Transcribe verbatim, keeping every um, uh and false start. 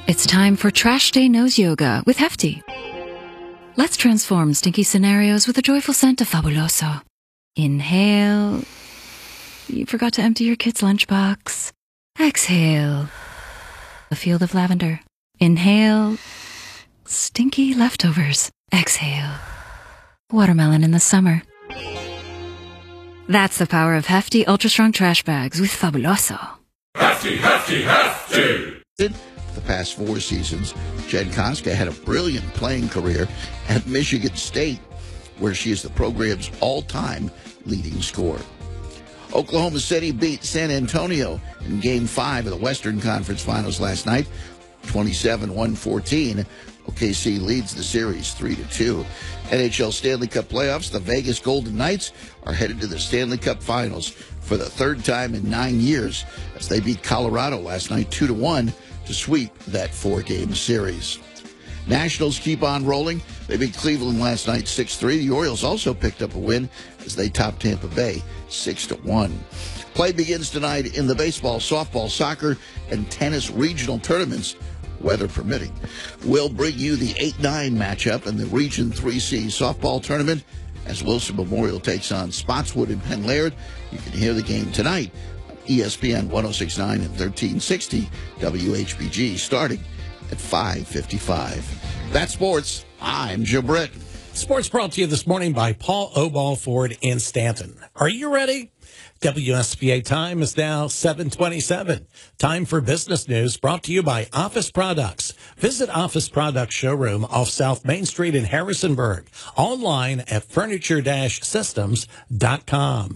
It's time for Trash Day Nose Yoga with Hefty. Let's transform stinky scenarios with a joyful scent of Fabuloso. Inhale. You forgot to empty your kid's lunchbox. Exhale. A field of lavender. Inhale. Stinky leftovers. Exhale. Watermelon in the summer. That's the power of Hefty Ultra Strong Trash Bags with Fabuloso. Hefty, Hefty, Hefty! The past four seasons, Jen Koska had a brilliant playing career at Michigan State, where she is the program's all-time leading scorer. Oklahoma City beat San Antonio in Game five of the Western Conference Finals last night, twenty-seven one fourteen. O K C leads the series three to two. N H L Stanley Cup playoffs, the Vegas Golden Knights are headed to the Stanley Cup Finals for the third time in nine years as they beat Colorado last night two to one to sweep that four-game series. Nationals keep on rolling. They beat Cleveland last night six three. The Orioles also picked up a win as they topped Tampa Bay six to one. Play begins tonight in the baseball, softball, soccer, and tennis regional tournaments, weather permitting. We'll bring you the eight nine matchup in the Region three C softball tournament as Wilson Memorial takes on Spotswood and Penn Laird. You can hear the game tonight on E S P N ten sixty-nine and thirteen sixty W H B G starting at five fifty-five. That's sports. I'm Joe Britt. Sports brought to you this morning by Paul Obal Ford in Stanton. Are you ready? W S P A time is now seven twenty-seven. Time for business news brought to you by Office Products. Visit Office Products Showroom off South Main Street in Harrisonburg. Online at furniture dash systems dot com.